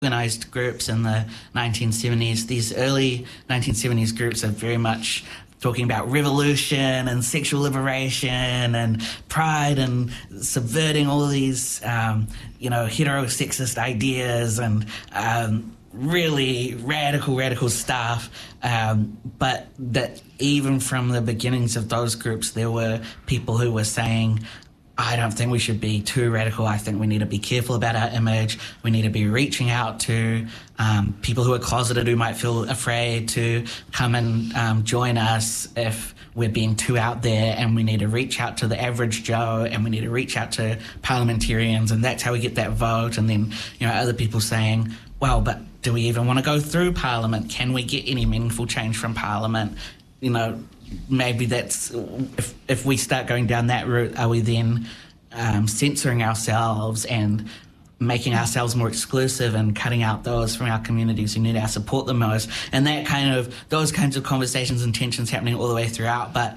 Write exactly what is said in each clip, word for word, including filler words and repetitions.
organised groups in the nineteen seventies. These early nineteen seventies groups are very much talking about revolution and sexual liberation and pride and subverting all these, um, you know, heterosexist ideas and um, really radical, radical stuff. Um, but that even from the beginnings of those groups, there were people who were saying, I don't think we should be too radical. I think we need to be careful about our image. We need to be reaching out to um, people who are closeted who might feel afraid to come and um, join us if we're being too out there, and we need to reach out to the average Joe, and we need to reach out to parliamentarians, and that's how we get that vote. And then, you know, other people saying, well, but do we even want to go through Parliament? Can we get any meaningful change from Parliament? You know, maybe that's, if if we start going down that route, are we then um, censoring ourselves and making ourselves more exclusive and cutting out those from our communities who need our support the most? And that kind of, those kinds of conversations and tensions happening all the way throughout. But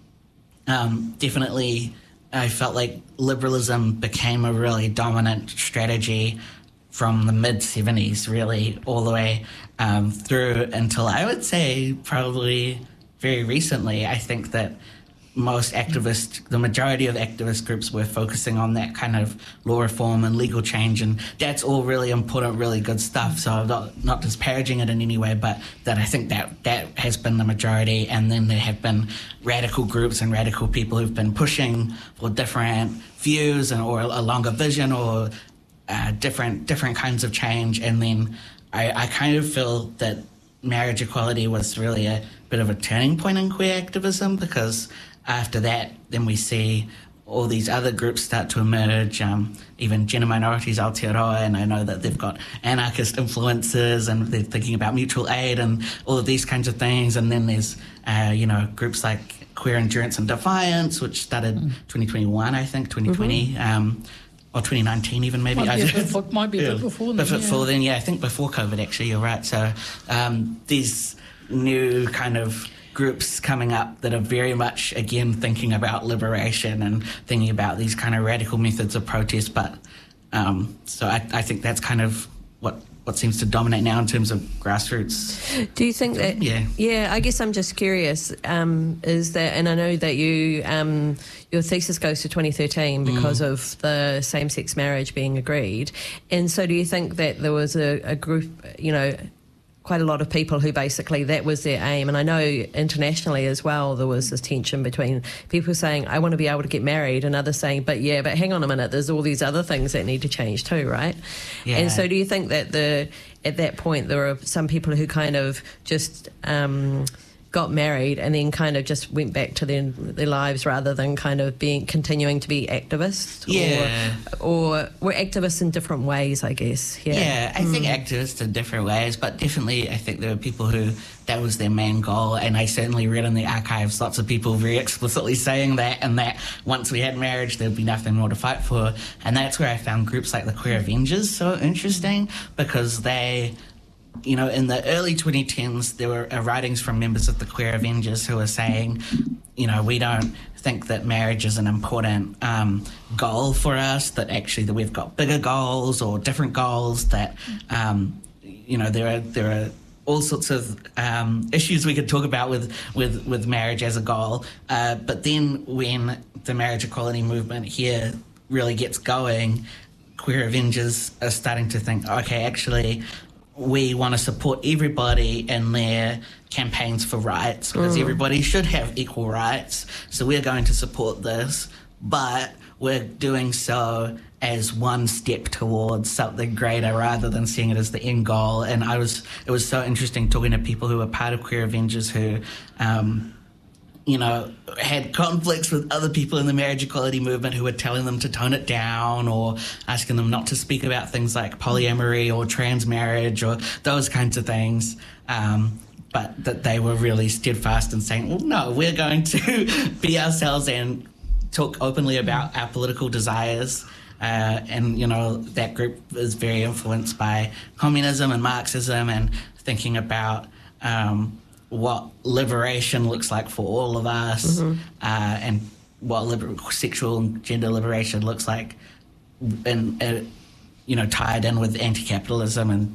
um, definitely I felt like liberalism became a really dominant strategy from the mid seventies, really, all the way um, through until I would say probably very recently. I think that most activist, the majority of activist groups were focusing on that kind of law reform and legal change, and that's all really important, really good stuff. So I'm not, not disparaging it in any way, but that I think that that has been the majority, and then there have been radical groups and radical people who've been pushing for different views and or a longer vision or uh, different different kinds of change. And then I, I kind of feel that marriage equality was really a bit of a turning point in queer activism, because after that, then we see all these other groups start to emerge, um, even gender minorities, Aotearoa, and I know that they've got anarchist influences and they're thinking about mutual aid and all of these kinds of things. And then there's, uh, you know, groups like Queer Endurance and Defiance, which started mm. twenty twenty-one, I think, twenty twenty, mm-hmm. um, or twenty nineteen even, maybe. Might be a bit, might be a bit before then. Before yeah. then, yeah, I think before COVID, actually, you're right. So um, these new kind of groups coming up that are very much, again, thinking about liberation and thinking about these kind of radical methods of protest. But um, so I, I think that's kind of what what seems to dominate now in terms of grassroots. Do you think that? Yeah. Yeah, I guess I'm just curious. Um, is that, and I know that you um, your thesis goes to twenty thirteen because mm. of the same-sex marriage being agreed, and so do you think that there was a, a group, you know, quite a lot of people who basically that was their aim? And I know internationally as well there was this tension between people saying I want to be able to get married and others saying but yeah but hang on a minute, there's all these other things that need to change too, right? Yeah. And so do you think that the at that point there were some people who kind of just um got married and then kind of just went back to their their lives rather than kind of being continuing to be activists? Yeah. Or, or were activists in different ways, I guess? Yeah, yeah I mm. think activists in different ways, but definitely I think there were people who that was their main goal, and I certainly read in the archives lots of people very explicitly saying that, and that once we had marriage there'd be nothing more to fight for. And that's where I found groups like the Queer Avengers so interesting, because they, you know, in the early twenty tens, there were uh, writings from members of the Queer Avengers who were saying, you know, we don't think that marriage is an important um, goal for us, that actually that we've got bigger goals or different goals, that, um, you know, there are there are all sorts of um, issues we could talk about with, with, with marriage as a goal. Uh, but then when the marriage equality movement here really gets going, Queer Avengers are starting to think, okay, actually, we want to support everybody in their campaigns for rights, because mm. everybody should have equal rights. So we're going to support this, but we're doing so as one step towards something greater rather than seeing it as the end goal. And I was, it was so interesting talking to people who were part of Queer Avengers who, um, you know, had conflicts with other people in the marriage equality movement who were telling them to tone it down or asking them not to speak about things like polyamory or trans marriage or those kinds of things. Um, but that they were really steadfast in saying, well, no, we're going to be ourselves and talk openly about our political desires. Uh, and, you know, that group is very influenced by communism and Marxism and thinking about um, what liberation looks like for all of us, mm-hmm. uh, and what liber- sexual and gender liberation looks like, and uh, you know, tied in with anti-capitalism and